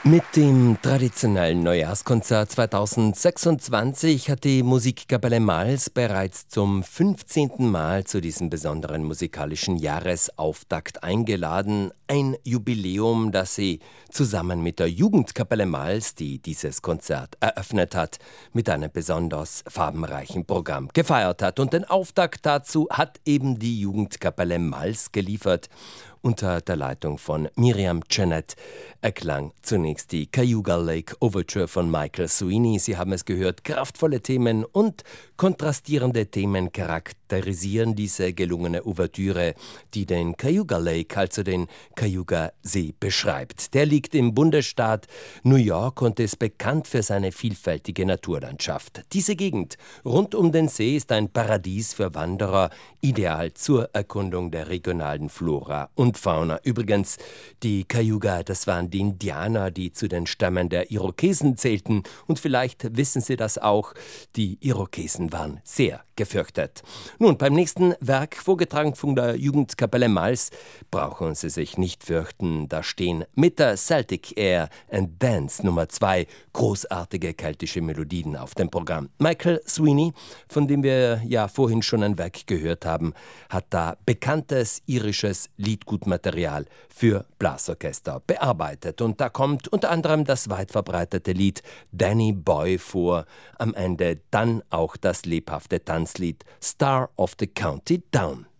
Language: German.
Mit dem traditionellen Neujahrskonzert 2026 hat die Musikkapelle Mals bereits zum 15. Mal zu diesem besonderen musikalischen Jahresauftakt eingeladen. Ein Jubiläum, das sie zusammen mit der Jugendkapelle Mals, die dieses Konzert eröffnet hat, mit einem besonders farbenreichen Programm gefeiert hat. Und den Auftakt dazu hat eben die Jugendkapelle Mals geliefert. Unter der Leitung von Miriam Janet erklang zunächst die Cayuga Lake Overture von Michael Sweeney. Sie haben es gehört, kraftvolle Themen und kontrastierende Themen charakterisieren diese gelungene Ouvertüre, die den Cayuga Lake, also den Cayuga See, beschreibt. Der liegt im Bundesstaat New York und ist bekannt für seine vielfältige Naturlandschaft. Diese Gegend rund um den See ist ein Paradies für Wanderer, ideal zur Erkundung der regionalen Flora und Fauna. Übrigens, die Cayuga, das waren die Indianer, die zu den Stämmen der Irokesen zählten. Und vielleicht wissen Sie das auch, die Irokesen waren sehr gefürchtet. Nun, beim nächsten Werk, vorgetragen von der Jugendkapelle Mals, brauchen Sie sich nicht fürchten. Da stehen mit der Celtic Air and Dance Nummer 2 großartige keltische Melodien auf dem Programm. Michael Sweeney, von dem wir ja vorhin schon ein Werk gehört haben, hat da bekanntes irisches Liedgutmaterial für Blasorchester bearbeitet. Und da kommt unter anderem das weit verbreitete Lied Danny Boy vor, am Ende dann auch das lebhafte Tanzlied Star of the County Down.